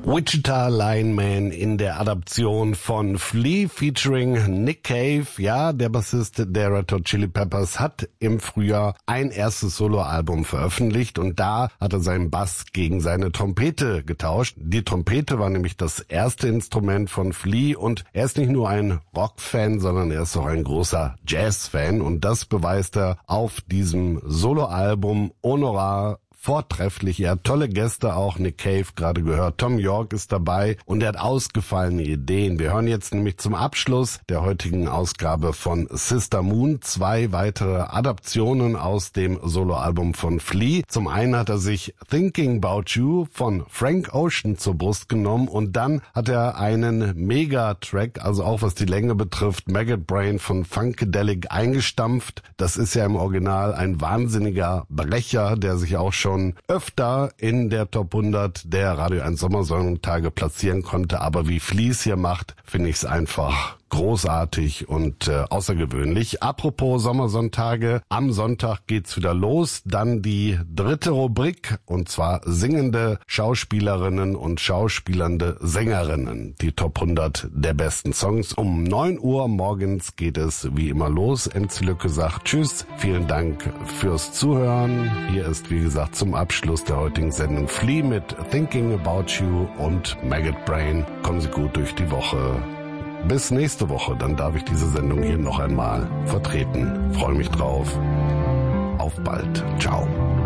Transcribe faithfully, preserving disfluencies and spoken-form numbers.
Wichita Lineman in der Adaption von Flea featuring Nick Cave. Ja, der Bassist der Red Hot Chili Peppers hat im Frühjahr ein erstes Soloalbum veröffentlicht und da hat er seinen Bass gegen seine Trompete getauscht. Die Trompete war nämlich das erste Instrument von Flea und er ist nicht nur ein Rock-Fan, sondern er ist auch ein großer Jazz-Fan und das beweist er auf diesem Soloalbum Honorar vortrefflich. Er hat tolle Gäste, auch Nick Cave gerade gehört. Tom York ist dabei und er hat ausgefallene Ideen. Wir hören jetzt nämlich zum Abschluss der heutigen Ausgabe von Sister Moon zwei weitere Adaptionen aus dem Soloalbum von Flea. Zum einen hat er sich Thinking About You von Frank Ocean zur Brust genommen und dann hat er einen Megatrack, also auch was die Länge betrifft, Maggot Brain von Funkadelic eingestampft. Das ist ja im Original ein wahnsinniger Brecher, der sich auch schon öfter in der Top hundert der Radio eins Sommersonnentage platzieren konnte, aber wie Flea's hier macht, finde ich es einfach großartig und äh, außergewöhnlich. Apropos Sommersonntage, am Sonntag geht's wieder los, dann die dritte Rubrik und zwar singende Schauspielerinnen und schauspielernde Sängerinnen, die Top hundert der besten Songs. Um neun Uhr morgens geht es wie immer los. Enzi Lücke sagt Tschüss, vielen Dank fürs Zuhören. Hier ist wie gesagt zum Abschluss der heutigen Sendung Flea mit Thinking About You und Maggot Brain. Kommen Sie gut durch die Woche. Bis nächste Woche, dann darf ich diese Sendung hier noch einmal vertreten. Freue mich drauf. Auf bald. Ciao.